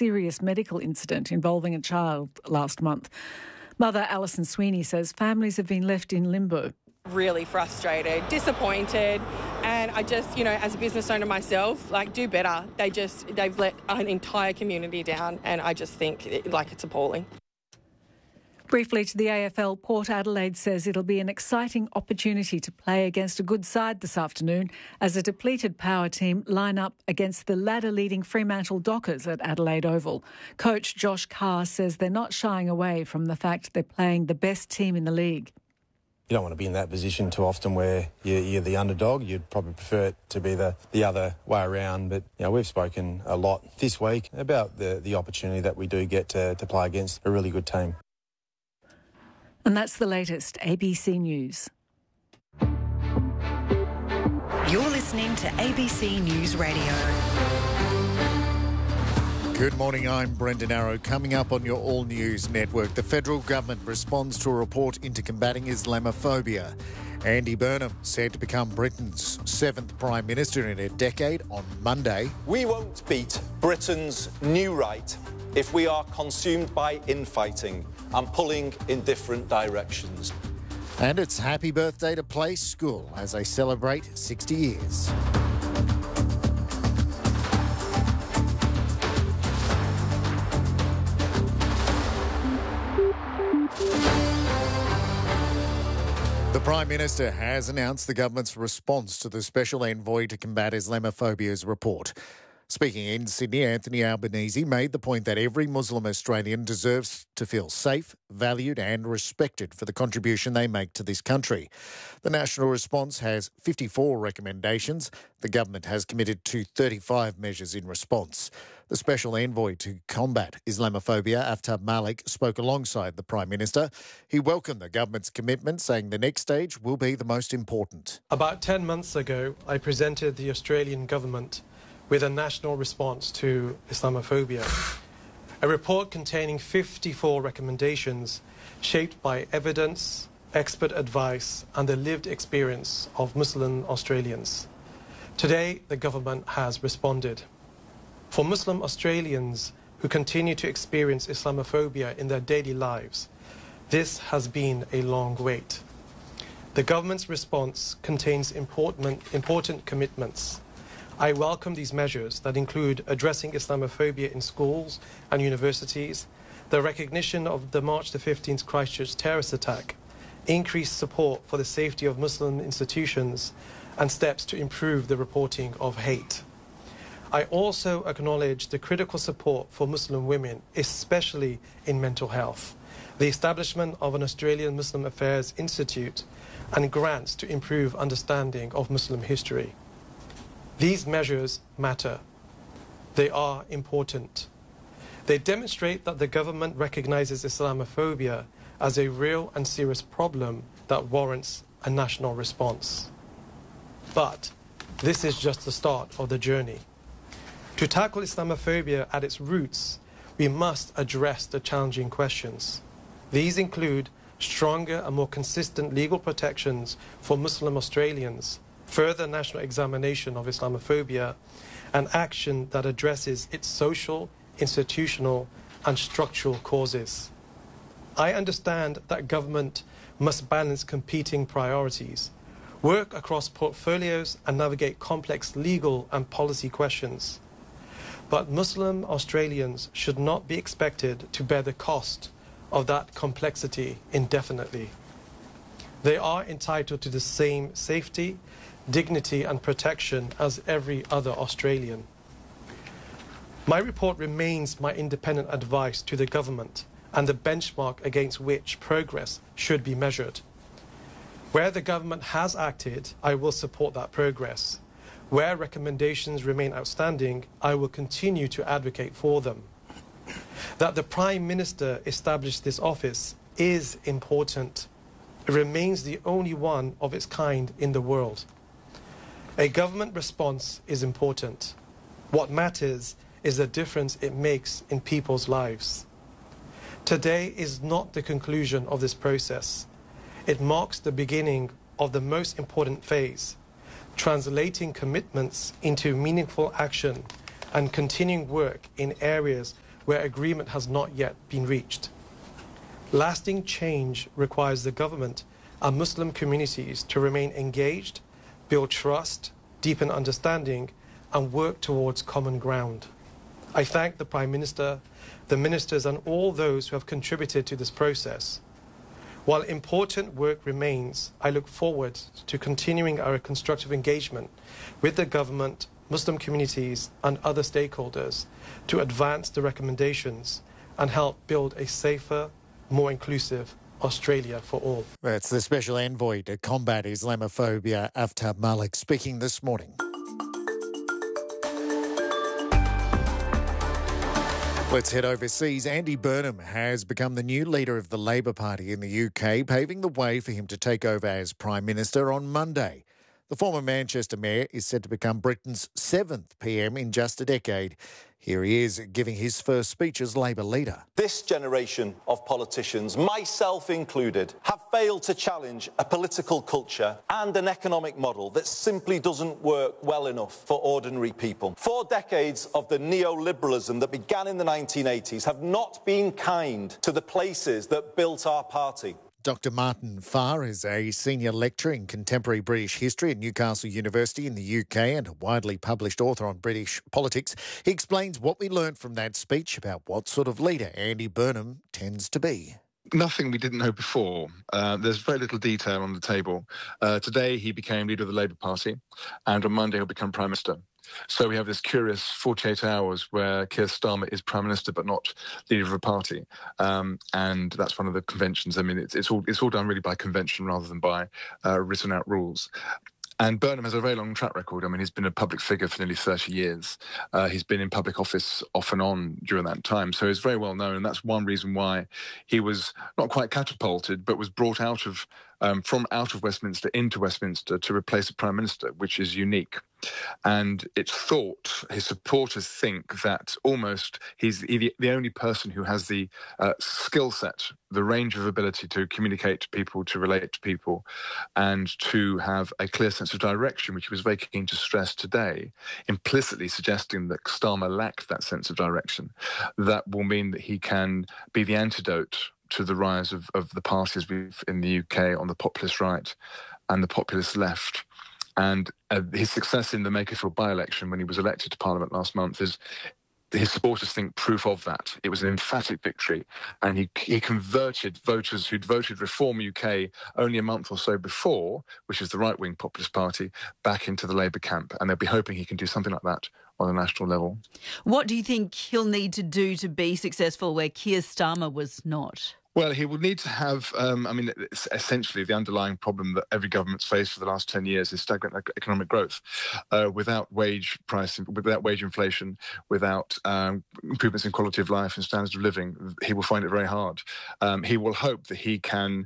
serious medical incident involving a child last month. Mother Alison Sweeney says families have been left in limbo. Really frustrated, disappointed, and I just, as a business owner myself, do better. They've let an entire community down, and I just think it's appalling. Briefly to the AFL, Port Adelaide says it'll be an exciting opportunity to play against a good side this afternoon as a depleted power team line up against the ladder-leading Fremantle Dockers at Adelaide Oval. Coach Josh Carr says they're not shying away from the fact they're playing the best team in the league. You don't want to be in that position too often where you're the underdog. You'd probably prefer it to be the other way around. But we've spoken a lot this week about the opportunity that we do get to play against a really good team. And that's the latest ABC News. You're listening to ABC News Radio. Good morning, I'm Brendan Arrow. Coming up on your All News network, the federal government responds to a report into combating Islamophobia. Andy Burnham said to become Britain's 7th Prime Minister in a decade on Monday. We won't beat Britain's new right if we are consumed by infighting and pulling in different directions. And it's happy birthday to Play School as they celebrate 60 years. The Prime Minister has announced the government's response to the Special Envoy to Combat Islamophobia's report. Speaking in Sydney, Anthony Albanese made the point that every Muslim Australian deserves to feel safe, valued and respected for the contribution they make to this country. The national response has 54 recommendations. The government has committed to 35 measures in response. The Special Envoy to Combat Islamophobia, Aftab Malik, spoke alongside the Prime Minister. He welcomed the government's commitment, saying the next stage will be the most important. About 10 months ago, I presented the Australian government with a national response to Islamophobia, a report containing 54 recommendations shaped by evidence, expert advice and the lived experience of Muslim Australians. Today, the government has responded. For Muslim Australians who continue to experience Islamophobia in their daily lives, this has been a long wait. The government's response contains important commitments. I welcome these measures that include addressing Islamophobia in schools and universities, the recognition of the March the 15th Christchurch terrorist attack, increased support for the safety of Muslim institutions, and steps to improve the reporting of hate. I also acknowledge the critical support for Muslim women, especially in mental health, the establishment of an Australian Muslim Affairs Institute, and grants to improve understanding of Muslim history. These measures matter. They are important. They demonstrate that the government recognises Islamophobia as a real and serious problem that warrants a national response. But this is just the start of the journey. To tackle Islamophobia at its roots, we must address the challenging questions. These include stronger and more consistent legal protections for Muslim Australians, further national examination of Islamophobia, and action that addresses its social, institutional and structural causes. I understand that government must balance competing priorities, work across portfolios and navigate complex legal and policy questions. But Muslim Australians should not be expected to bear the cost of that complexity indefinitely. They are entitled to the same safety, dignity and protection as every other Australian. My report remains my independent advice to the government and the benchmark against which progress should be measured. Where the government has acted, I will support that progress. Where recommendations remain outstanding, I will continue to advocate for them. That the Prime Minister established this office is important. It remains the only one of its kind in the world. A government response is important. What matters is the difference it makes in people's lives. Today is not the conclusion of this process. It marks the beginning of the most important phase, translating commitments into meaningful action and continuing work in areas where agreement has not yet been reached. Lasting change requires the government and Muslim communities to remain engaged, build trust, deepen understanding, and work towards common ground. I thank the Prime Minister, the ministers, and all those who have contributed to this process. While important work remains, I look forward to continuing our constructive engagement with the government, Muslim communities, and other stakeholders to advance the recommendations and help build a safer, more inclusive Australia for all. That's the Special Envoy to combat Islamophobia, Aftab Malik, speaking this morning. Let's head overseas. Andy Burnham has become the new leader of the Labor Party in the UK, paving the way for him to take over as Prime Minister on Monday. The former Manchester Mayor is said to become Britain's 7th PM in just a decade. Here he is giving his first speech as Labor leader. This generation of politicians, myself included, have failed to challenge a political culture and an economic model that simply doesn't work well enough for ordinary people. 4 decades of the neoliberalism that began in the 1980s have not been kind to the places that built our party. Dr Martin Farr is a senior lecturer in contemporary British history at Newcastle University in the UK and a widely published author on British politics. He explains what we learned from that speech about what sort of leader Andy Burnham tends to be. Nothing we didn't know before. There's very little detail on the table. Today he became leader of the Labour Party, and on Monday he'll become Prime Minister. So we have this curious 48 hours where Keir Starmer is Prime Minister but not leader of a party. And that's one of the conventions. I mean, it's all done really by convention rather than by written out rules. And Burnham has a very long track record. I mean, he's been a public figure for nearly 30 years. He's been in public office off and on during that time. So he's very well known. And that's one reason why he was not quite catapulted, but was brought out of from out of Westminster into Westminster to replace a Prime Minister, which is unique. And it's thought, his supporters think that almost he's the only person who has the skill set, the range of ability to communicate to people, to relate to people, and to have a clear sense of direction, which he was very keen to stress today, implicitly suggesting that Starmer lacked that sense of direction. That will mean that he can be the antidote to the rise of the parties in the UK on the populist right and the populist left. And his success in the Makerfield by-election when he was elected to Parliament last month is, his supporters think, proof of that. It was an emphatic victory, and he converted voters who'd voted Reform UK only a month or so before, which is the right-wing populist party, back into the Labour camp. And they'll be hoping he can do something like that on a national level. What do you think he'll need to do to be successful where Keir Starmer was not? Well, he will need to have, it's essentially the underlying problem that every government's faced for the last 10 years is stagnant economic growth. Without wage inflation, without improvements in quality of life and standards of living, he will find it very hard. He will hope that he can...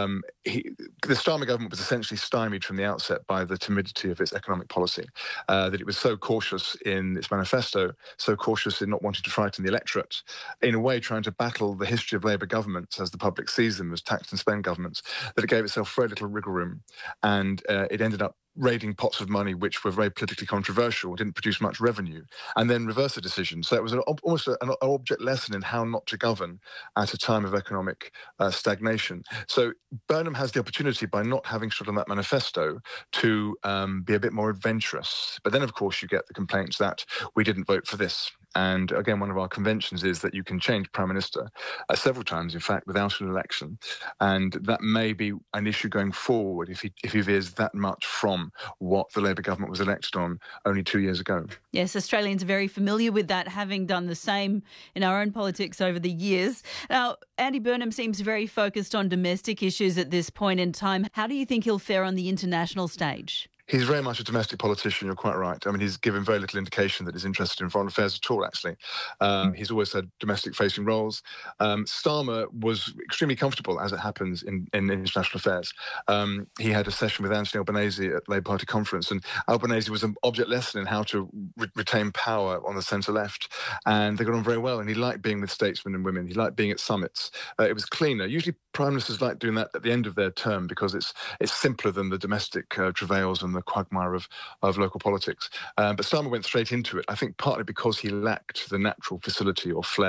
the Starmer government was essentially stymied from the outset by the timidity of its economic policy, that it was so cautious in its manifesto, so cautious in not wanting to frighten the electorate, in a way trying to battle the history of Labour government as the public sees them as tax and spend governments, that it gave itself very little wriggle room. And it ended up raiding pots of money which were very politically controversial, didn't produce much revenue, and then reversed the decision. So it was almost an object lesson in how not to govern at a time of economic stagnation. So Burnham has the opportunity, by not having stood on that manifesto, to be a bit more adventurous. But then, of course, you get the complaints that we didn't vote for this. And again, one of our conventions is that you can change Prime Minister several times, in fact, without an election. And that may be an issue going forward if he veers that much from what the Labour government was elected on only 2 years ago. Yes, Australians are very familiar with that, having done the same in our own politics over the years. Now, Andy Burnham seems very focused on domestic issues at this point in time. How do you think he'll fare on the international stage? He's very much a domestic politician, you're quite right. I mean, he's given very little indication that he's interested in foreign affairs at all, actually. He's always had domestic-facing roles. Starmer was extremely comfortable, as it happens, in international affairs. He had a session with Anthony Albanese at the Labour Party conference, and Albanese was an object lesson in how to retain power on the centre-left. And they got on very well, and he liked being with statesmen and women. He liked being at summits. It was cleaner. Usually prime ministers like doing that at the end of their term because it's simpler than the domestic travails and the quagmire of local politics. But Starmer went straight into it, I think partly because he lacked the natural facility or flair